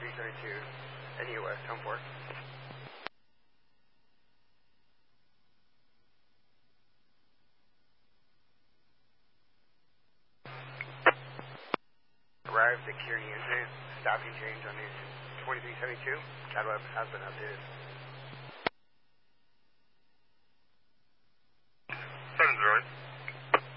2372, NE West, home 4. Arrived at Kearney Incident, stopping change on the 2372, catalog has been updated.